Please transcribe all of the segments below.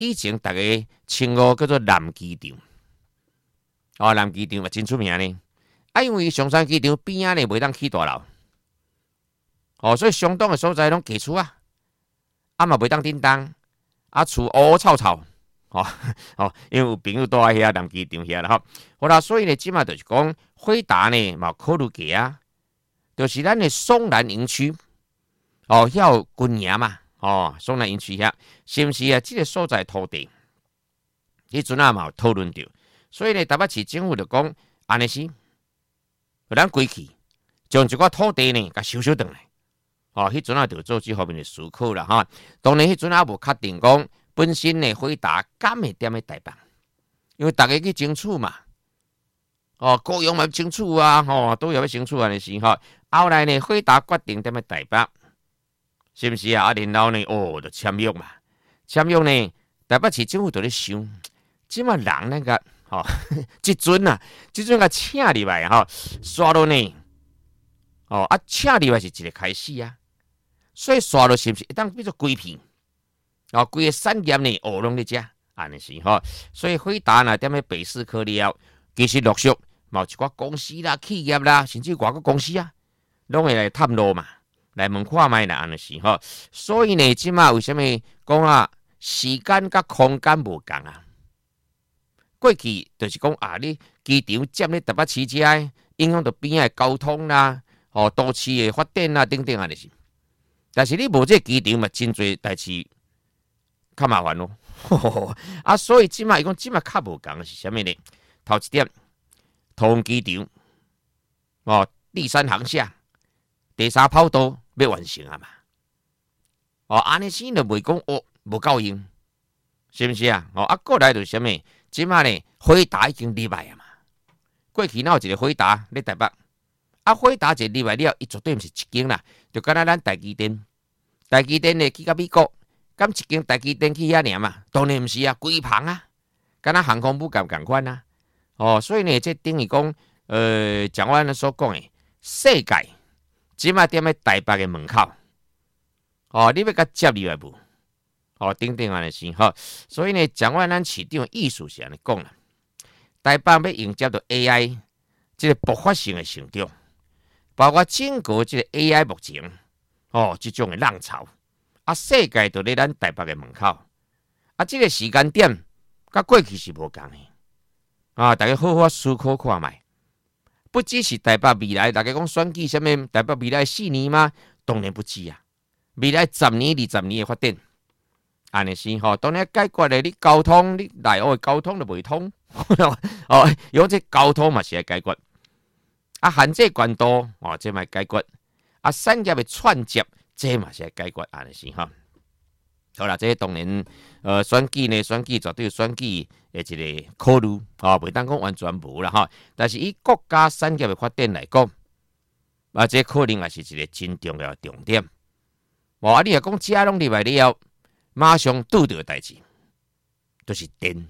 以前大家称呼叫做南机场，哦，南机场嘛真出名呢。因为松山机场边仔呢袂当起大楼，哦，所以相当的所在拢基厝啊，嘛袂当叮当，厝乌乌臭臭，因为有朋友住喺遐南机场遐啦吼。好啦，所以呢，即马就是讲辉达呢嘛考虑过啊，就是咱的松南营区，遐有军营嘛，松南营区遐是毋是啊？即个所在土地，迄阵嘛有讨论到，所以呢，台北市政府就讲安尼是。咱归去，将一寡土地呢，甲收转来。迄阵就做这方面的思考啦，哈。当然，迄阵无确定讲本身呢，辉达敢会踮喺台北，因为大家去争取嘛。高雄嘛争取啊，都要争取安尼是哈。后来呢，辉达决定踮喺台北，是不是啊？然后呢，就签约嘛。签约呢，台北市政府就咧想，即嘛人那个。即阵甲请入来刷落呢，请入来是一个开始啊，所以刷落是不是一当变做规片，规个产业呢，拢咧遮，安尼是所以辉达呢，踮喺北市科了，其实陆续有一寡公司啦、企业啦，甚至外国公司啊，拢会来探路嘛，来问看卖啦，安尼是所以呢，即马为什么讲啊，时间甲空间无共啊？过去就是讲你机场占咧台北市遮，影响到边仔交通啦，都市的发展啦，等等啊，就是。但是你无这机场嘛，真侪代志较麻烦咯。所以即马伊讲即马较无共是啥物呢？头一点，桃机场第三航厦、第三跑道要完成啊嘛。安尼先就袂讲无够用，是毋是啊？过来就啥物？即马呢，辉达已经入来啊嘛。过去哪有一个辉达咧台北？辉达一入来了，伊绝对毋是一间啦，就敢若咱台积电。台积电呢去到美国，敢一间台积电去遐尔嘛？当然毋是啊，规棚啊，敢若航空母舰共款啊。所以呢，这等于讲，蒋万安所讲的，世界即马踮喺台北嘅门口，你要甲接入来无？等等安尼是所以呢，蒋万安市长意思是安尼讲啦，台北要迎接到 AI 这个爆发性的成长，包括整个这个 AI 目前这种的浪潮，世界就在咱台北的门口，这个时间点甲过去是无共的大家好好思考看卖，不只是台北未来，大家讲选举什么，台北未来4年吗？当然不止啊，未来10年、20年的发展。安尼是当然解决咧，你交通你内澳的交通就袂通，有这交通嘛是来解决，限制管道这嘛解决，产业的串接这嘛是来解决，安尼是好啦，这当然选举呢，选举绝对有选举的一个考虑袂当讲完全无啦但是以国家产业的发展来讲，这可能也是一个真重要的重点。你若讲遮拢入来了。马上拄到的代志，就是电，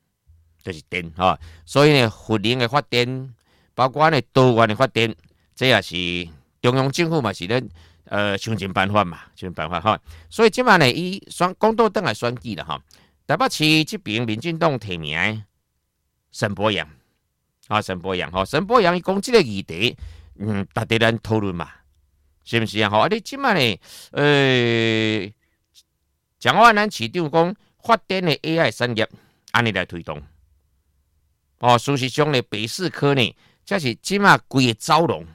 所以呢，核能的发展，包括呢多元的发展，这也是中央政府嘛是咧想尽办法嘛，所以即马呢，伊讲到倒来选举啦台北市这边民进党提名沈伯洋沈伯洋伊讲这个议题，大家咱讨论嘛，是不是啊？你即马呢，蒋万安市长讲发展的 AI 产业，安尼来推动。事实上呢，北市科呢，这是即马规个走廊，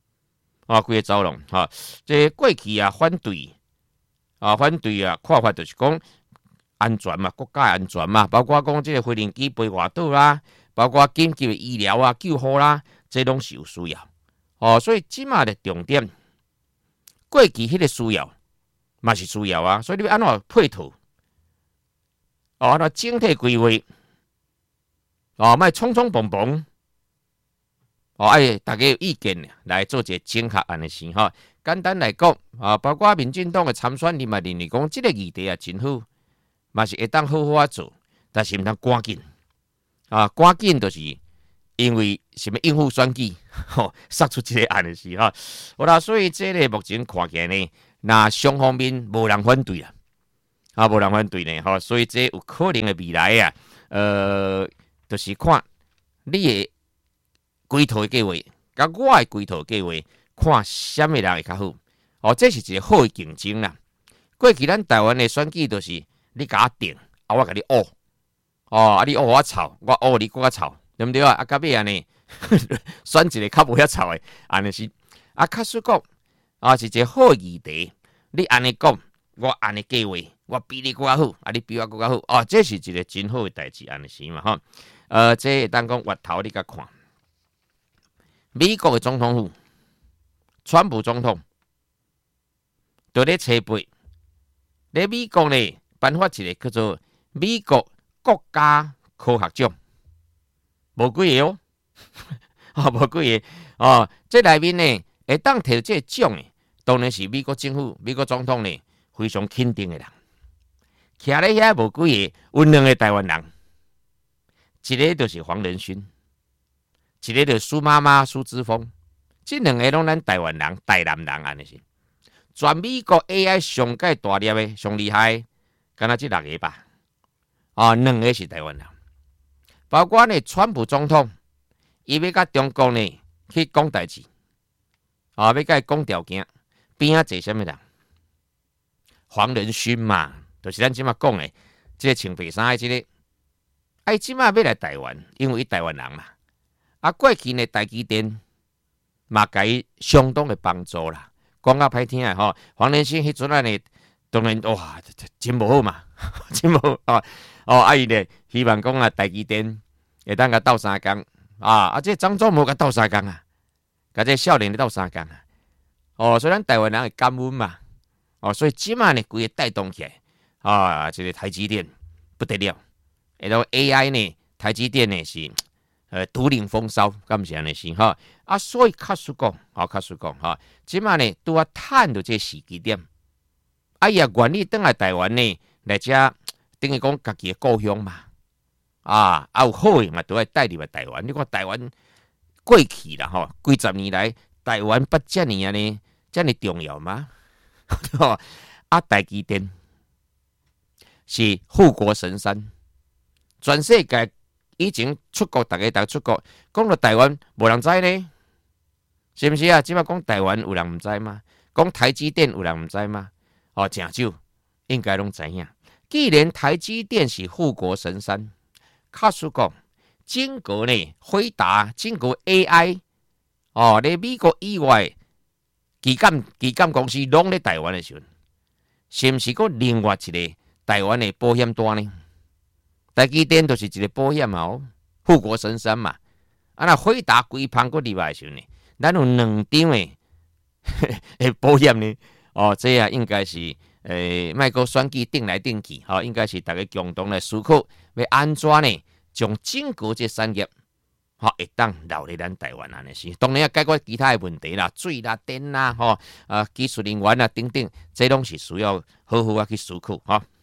这过去反对看法就是讲安全嘛，国家安全嘛，包括讲这个飞行机飞外岛啦，包括紧急的医疗救护啦，这拢是有需要。所以即马的重点，过去迄个需要。嘛是需要所以你要安怎配套？安怎整体规划？莫匆匆忙忙。大家有意见来做一个整合安尼是简单来讲包括民进党的参选人嘛，认为讲这个议题真好，嘛是会当好好做，但是毋通赶紧赶紧就是因为什么应付选举，杀出这个案的是好啦，所以这个目前看起来呢。那双方面无人反对啦， 啊，无人反对呢，吼，所以这有可能的未来啊，就是看你的规划计划，甲我的规划计划，看什么人会较好。哦，这是一个好的竞争啦。过去咱台湾的选举就是你甲我定，啊我甲你学，哦啊你学我吵，我学你我吵，对不对啊？啊到尾安尼选一个较无遐吵的，安尼是啊，确实讲啊是一个好议题。你安尼讲，我安尼计划，我比你更较好，啊你比我更较好，哦，这是一个真好的代志，安尼是嘛吼？这当讲月头你甲看，美国的总统府，川普总统，就咧吹背。咧美国呢颁发一个叫做美国国家科学奖，无几个哦，无几个哦。这内面呢会当摕到这个奖的，当然是美国政府、美国总统呢非常肯定的人。徛咧遐无几个，有两个台湾人，一个就是黄仁勋，一个就是苏妈妈苏之峰，这两个拢咱台湾人、台南人安尼是。全美国 AI 上界大粒的、上厉害，敢若这6个吧？啊，2个是台湾人，包括呢，川普总统，伊要甲中国呢去讲代志，啊，要甲伊讲条件，边仔坐什么人？黄仁勋嘛，就是咱即马讲的，这个穿白衫的这个，伊即马要来台湾，因为伊台湾人嘛。啊，过去呢，台积电嘛，甲伊相当的帮助啦。讲较歹听诶吼，黄仁勋迄阵啊呢，当然哇，真无好嘛，真无好哦哦，啊伊呢希望讲啊，台积电会当甲斗3工啊，这张忠谋甲斗3工啊，甲这少年咧斗3工啊，哦，所以咱台湾人会感恩嘛，哦，所以即马呢，规个带动起来啊，这个台积电不得了，然后 AI 呢，台积电呢是独领风骚，敢是安尼是哈啊，所以确实讲，好确实讲哈，即马呢拄啊趁到这时机点，啊伊也愿意倒来台湾呢，来遮等于讲家己的故乡嘛，啊有好诶嘛，都要带入来台湾。你看台湾过去啦吼，几十年来台湾不遮尼安尼，遮尼重要吗？啊，台积电是护国神山，全世界。以前出国，大家出国，讲到台湾，无人知呢，是不是啊？即摆讲台湾有人唔知吗？讲台积电有人唔知吗？哦，正少，应该拢知影。既然台积电是护国神山，确实讲，经过呢，辉达、经过 AI， 哦，咧美国以外，基金公司拢咧台湾的时候，是不是个另外一个台湾的保险单呢？台积电就是一个保险嘛，护国神山嘛。啊，那辉达规盘个入来的时候呢，咱有2张的保险呢。哦，这啊应该是卖个选举定来定去，吼、应该是大家共同来思考，要安怎呢？将整个这产业，吼、会当留伫咱台湾安尼是。当然要解决其他的问题啦，水啦、电啦，吼、技术人员啦等等，这拢是需要好好啊去思考，吼。